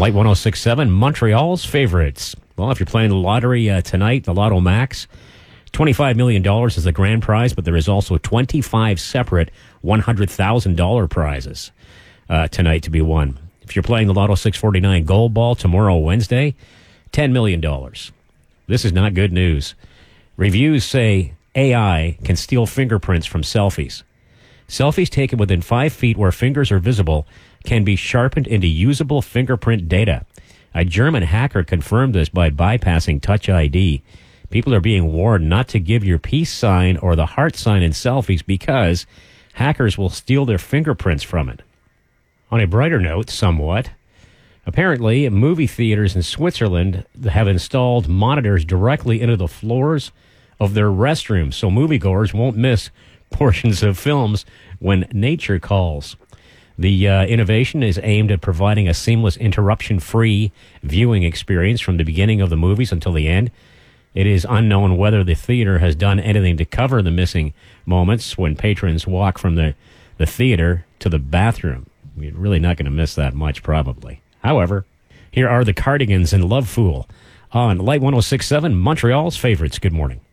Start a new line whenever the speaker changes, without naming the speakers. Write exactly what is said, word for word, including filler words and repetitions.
Light one oh six point seven, Montreal's favorites. Well, if you're playing the lottery uh, tonight, the Lotto Max, twenty-five million dollars is the grand prize, but there is also twenty-five separate one hundred thousand dollars prizes uh, tonight to be won. If you're playing the Lotto six forty-nine Gold Ball tomorrow, Wednesday, ten million dollars. This is not good news. Reviews say A I can steal fingerprints from selfies. Selfies taken within five feet where fingers are visible can be sharpened into usable fingerprint data. A German hacker confirmed this by bypassing Touch I D. People are being warned not to give your peace sign or the heart sign in selfies because hackers will steal their fingerprints from it. On a brighter note, somewhat, apparently movie theaters in Switzerland have installed monitors directly into the floors of their restrooms so moviegoers won't miss portions of films when nature calls. The uh, innovation is aimed at providing a seamless, interruption-free viewing experience from the beginning of the movies until the end. It is unknown whether the theater has done anything to cover the missing moments when patrons walk from the, the theater to the bathroom. You're really not going to miss that much, probably. However, here are the Cardigans and Love Fool on Light one oh six point seven, Montreal's favorites. Good morning.